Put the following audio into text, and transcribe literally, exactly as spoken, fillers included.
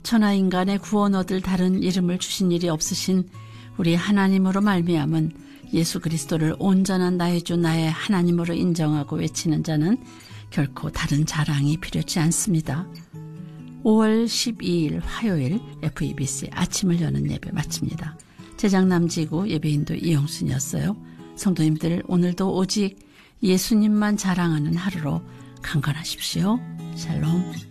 천하인간의 구원 얻을 다른 이름을 주신 일이 없으신 우리 하나님으로 말미암은 예수 그리스도를 온전한 나의 주 나의 하나님으로 인정하고 외치는 자는 결코 다른 자랑이 필요치 않습니다. 오월 십이일 화요일 에프이비씨 아침을 여는 예배 마칩니다. 제장남지구 예배인도 이영순이었어요. 성도님들 오늘도 오직 예수님만 자랑하는 하루로 강건하십시오. 샬롬.